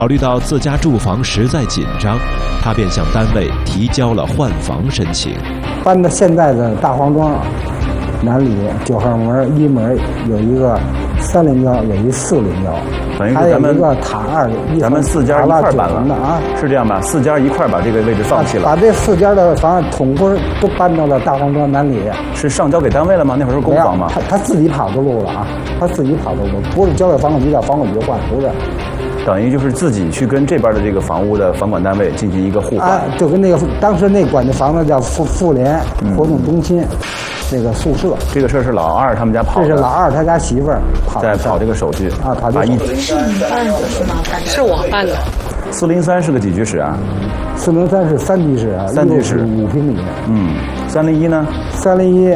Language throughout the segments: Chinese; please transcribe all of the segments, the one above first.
考虑到自家住房实在紧张，他便向单位提交了换房申请。 搬到现在的大黄庄南里9号门一门有一个301，有一401， 等于还有一个塔2， 咱们4家一块搬了啊， 是这样吧？4家一块把这个位置放弃了， 把这4家的房统归都搬到了大黄庄南里。 是上交给单位了吗？那会儿是公房吗？ 他自己跑的路了啊，他自己跑的路，不是交给房管局，叫房管局换，不是。 等于就是自己去跟这边的这个房屋的房管单位进行一个互换， 就跟那个当时那管的房子叫妇联活动中心，那个宿舍。 这个事儿是老二他们家跑的， 这是老二他家媳妇儿在跑这个手续啊，跑这个手续。 是你办的是吗？是我办的。 403是个几居室啊 ？403是3居室啊 ，3居室 5平米。 301呢 ？301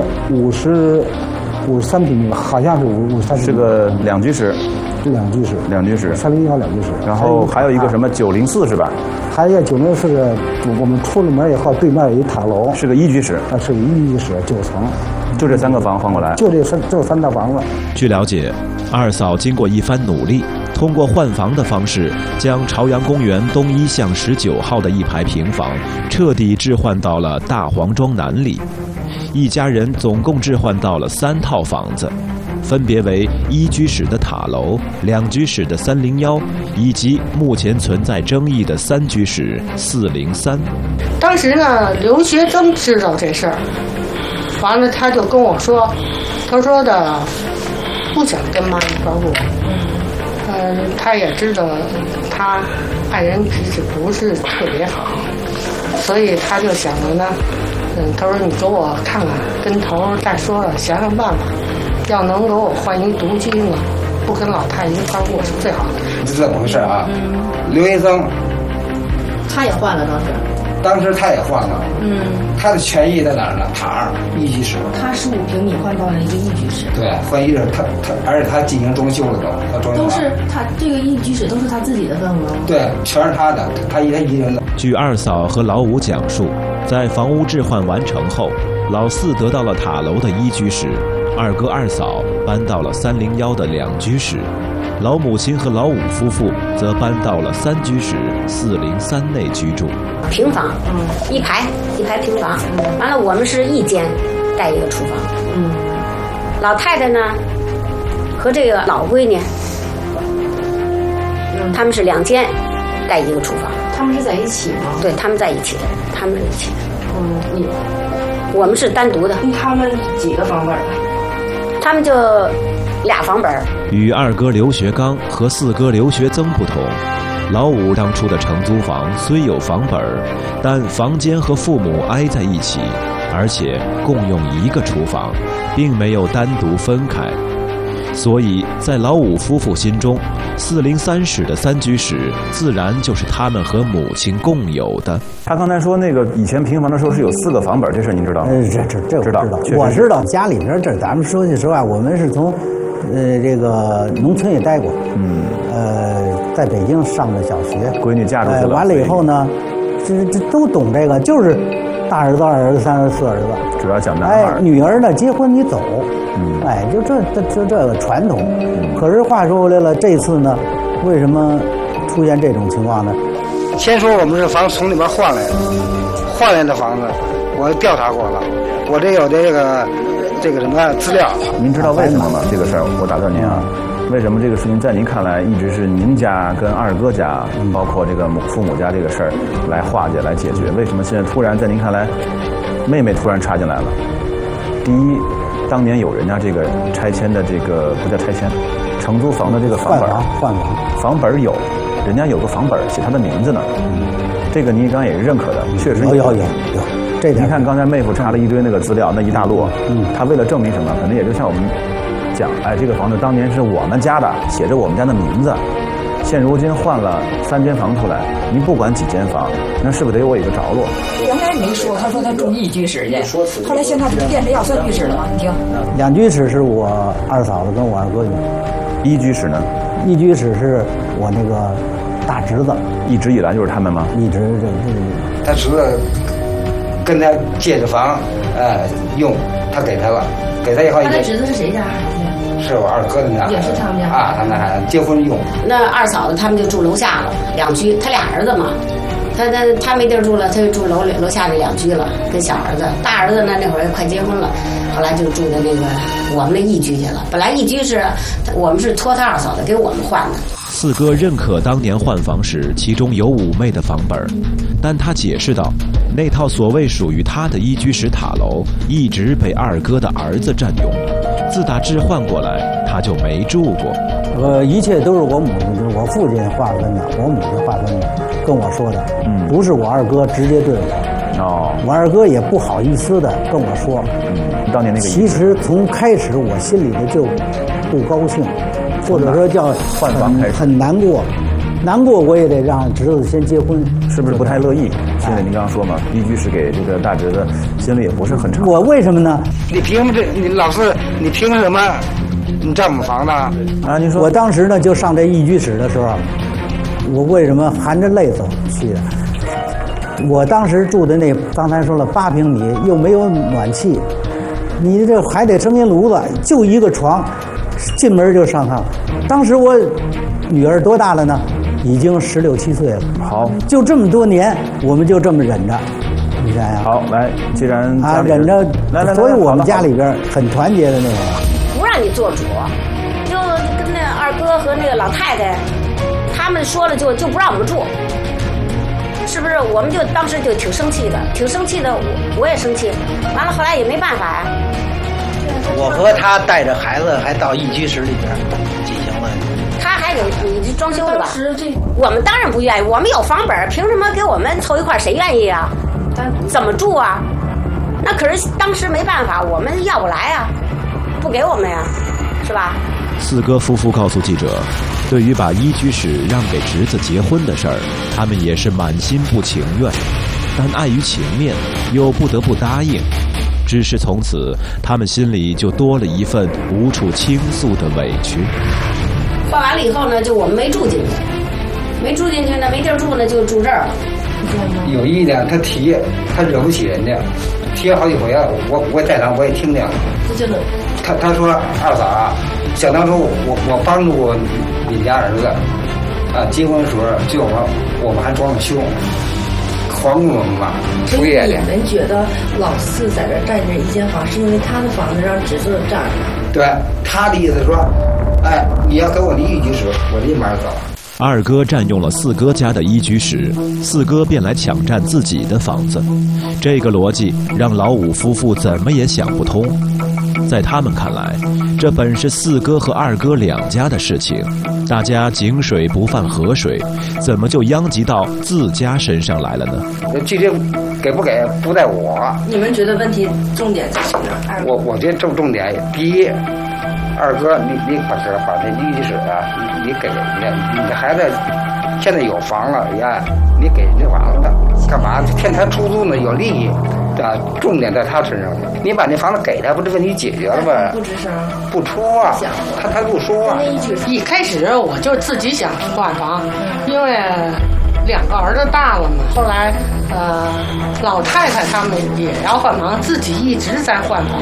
53平米，好像是53平米。 是个2居室。 2居室 ，2居室 ，301好2居室。 然后还有一个什么904是吧？ 还有一个904是我们出了门以后，对面有一塔楼， 是个1居室。 是个1居室9层。 就这3个房换过来？ 就3套房子。 据了解，二嫂经过一番努力，通过换房的方式，将朝阳公园东一巷19号的一排平房彻底置换到了大黄庄南里。一家人总共置换到了3套房子，分别为1居室的塔楼、2居室的301，以及目前存在争议的3居室403。 当时呢，刘学增知道这事儿，完了他就跟我说，他说的不想跟妈一块住，他也知道他爱人脾气不是特别好，所以他就想着呢，他说你给我看看，跟头再说了，想想办法。要能给我换一独居呢，不跟老太太一块过是最好的。 是怎么回事啊？刘学增， 他也换了当时他也换了。他的权益在哪儿呢？塔2 1居室。 他15平米换到了一个1居室。 对，换1居室，他而且他进行装修了他装修都是他这个1居室都是他自己的份额。 对，全是他的，他一人的。 据二嫂和老五讲述，在房屋置换完成后，老四得到了塔楼的1居室。二哥二嫂搬到了301的2居室，老母亲和老五夫妇则搬到了3居室403内居住。 平房，一排平房，完了我们是1间带一个厨房。老太太呢和这个老闺女，他们是2间带一个厨房。 他们是在一起吗？ 对，他们在一起的，他们是一起的。我们是单独的。 他们几个房本？ 他们就2房本。 与二哥刘学刚和4哥刘学增不同，老五当初的承租房虽有房本，但房间和父母挨在一起，而且共用一个厨房，并没有单独分开。所以在老五夫妇心中，403室的3居室自然就是他们和母亲共有的。 他刚才说那个以前平房的时候是有4个房本，这事您知道吗？ 这我知道，我知道。家里边这咱们说句实话，我们是从这个农村也待过，在北京上的小学， 闺女嫁出去了， 完了以后呢，这都懂这个，就是大儿子、2儿子、3儿子、4儿子， 主要讲男孩。 女儿呢结婚你走，就这个传统。可是话说回来了，这次呢，为什么出现这种情况呢？ 先说我们是房从里边换来的房子，我调查过了，我这有这个什么资料。 您知道为什么吗？这个事儿我打断您啊，为什么这个事情在您看来一直是您家跟二哥家，包括这个父母家这个事儿来化解来解决？为什么现在突然在您看来，妹妹突然插进来了？第一，当年有人家这个拆迁的这个不叫拆迁，承租房的这个房本， 换房本有。人家有个房本写他的名字呢，这个您刚才也是认可的，确实有。这您看刚才妹夫查了一堆那个资料，那一大摞，他为了证明什么？可能也就像我们讲，这个房子当年是我们家的，写着我们家的名字，现如今换了3间房出来，您不管几间房，那是不是得我有个着落？ 原来没说，他说他住1居室去，后来现在不变成要3居室了吗？你听 ，2居室是我二嫂子跟我二哥女 ，1居室呢 ？1居室是我那个大侄子， 一直以来就是他们吗？ 一直他侄子跟他借着房，用，他给他了，给他以后。 他的侄子是谁家孩子？ 是我二哥的那， 也是他们家啊，他们还结婚用。 那二嫂子他们就住楼下了，2居，他俩儿子嘛。他没地儿住了，他就住楼下这2居了，跟小儿子。大儿子呢那会儿快结婚了，后来就住在那个我们的1居去了。本来1居是我们是托他二嫂子给我们换的。 四哥认可当年换房时其中有妩媚的房本，但他解释道，那套所谓属于他的1居室塔楼一直被二哥的儿子占用，自打置换过来他就没住过。 一切都是我母亲，我父亲划分的，我母亲划分的，跟我说的，不是我二哥直接对我。 哦， 我二哥也不好意思的跟我说， 当年那个其实从开始我心里头就不高兴，或者说叫换房开始很难过，难过我也得让侄子先结婚， 是不是不太乐意？现在您刚刚说嘛，1居室给这个大侄子，心里也不是很畅。 我为什么呢？ 你凭什么你老是你凭什么你占我们房子啊？ 您说我当时呢就上这1居室的时候，我为什么含着泪走去的？我当时住的那刚才说了8平米，又没有暖气，你这还得生烟炉子，就一个床，进门就上炕。当时我女儿多大了呢？已经16、17岁了。 好， 就这么多年，我们就这么忍着。你想想。 好，来，既然家里忍着， 来， 所以我们家里边很团结的那种。 不让你做主，就跟那二哥和那个老太太，他们说了就不让我们住。是不是？我们就当时就挺生气的，我也生气。完了，后来也没办法呀。 我和他带着孩子还到1居室里边进行了。 他还给你装修的吧？我们当然不愿意，我们有房本，凭什么给我们凑一块？谁愿意啊？怎么住啊？那可是当时没办法，我们要不来啊，不给我们呀，是吧？ 四哥夫妇告诉记者，对于把1居室让给侄子结婚的事儿，他们也是满心不情愿，但碍于情面，又不得不答应。只是从此，他们心里就多了一份无处倾诉的委屈。 换完了以后呢，就我们没住进去，呢，没地儿住呢，就住这儿了。 有一点他提，他惹不起人家，提了好几回了，我在场我也听见了。他说二嫂啊，想当初我帮助过你家儿子啊，结婚的时候就我们还装了修，还给我们嘛。 所以你们觉得老四在这占着1间房，是因为他的房子让侄子占了？ 对，他的意思说，哎，你要给我的1居室，我立马走。 二哥占用了四哥家的1居室，四哥便来抢占自己的房子。这个逻辑让老五夫妇怎么也想不通。在他们看来，这本是四哥和二哥2家的事情，大家井水不犯河水，怎么就殃及到自家身上来了呢？ 具体给不给不在我。 你们觉得问题重点在什么？ 我觉得重点第一，二哥你把这1居室啊，你给人家，你的孩子现在有房了，你给人家房子干嘛？天台出租呢，有利益。重点在他身上，你把那房子给他，不是问题解决了吗？ 不吱声， 不说啊，他不说啊。 一开始我就自己想换房，因为2个儿子大了嘛。后来老太太他们也要换房，自己一直在换房。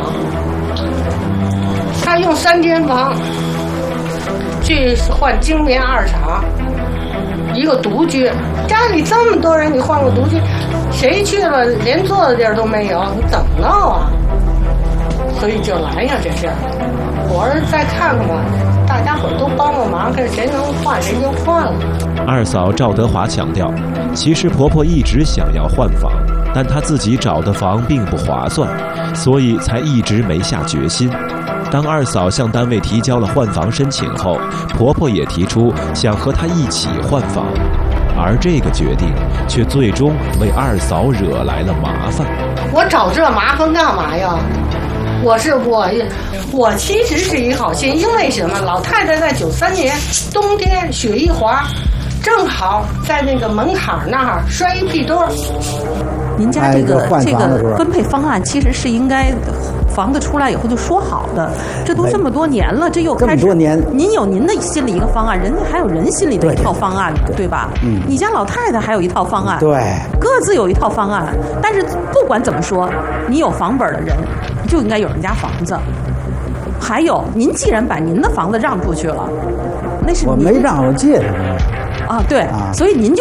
他用3间房去换精棉2厂，一个独居，家里这么多人，你换个独居。谁去了连坐的地儿都没有，你怎么弄啊？所以就来呀这事儿。我是再看看吧，大家伙都帮帮忙，看谁能换谁就换了。 二嫂赵德华强调，其实婆婆一直想要换房，但她自己找的房并不划算，所以才一直没下决心。当二嫂向单位提交了换房申请后，婆婆也提出想和她一起换房。而这个决定却最终为二嫂惹来了麻烦。 我找这麻烦干嘛呀？我其实是一好心，因为什么？老太太在93年冬天雪一滑，正好在那个门槛那儿摔一屁墩儿。 您家这个分配方案其实是应该房子出来以后就说好的，这都这么多年了，这又开始这么多年， 您有您的心里一个方案，人家还有人心里的一套方案，对吧？你家老太太还有一套方案， 对， 各自有一套方案。但是不管怎么说，你有房本的人就应该有人家房子。 还有，您既然把您的房子让出去了，那是我没让，我借的。 啊，对，所以您就